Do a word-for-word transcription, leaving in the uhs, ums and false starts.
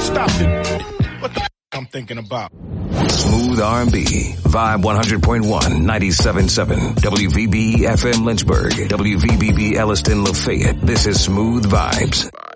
stop it. What the f- I'm thinking about? Smooth R and B. Vibe one hundred point one, ninety-seven point seven. W V B E F M Lynchburg. W V B B Elliston Lafayette. This is Smooth Vibes.